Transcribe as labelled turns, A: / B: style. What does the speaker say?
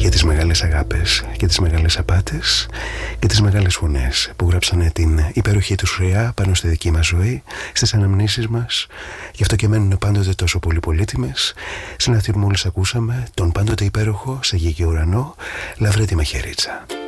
A: τις μεγάλες αγάπες και τις μεγάλες απάτες και τις μεγάλες φωνές που γράψανε την υπέροχη τους χρειά πάνω στη δική μας ζωή, στις αναμνήσεις μας. Γι' αυτό και μένουν πάντοτε τόσο πολύ πολύτιμες. Στην αυτή που μόλις ακούσαμε τον πάντοτε υπέροχο σε γη και ουρανό Λαβρέτη Μαχαιρίτσα.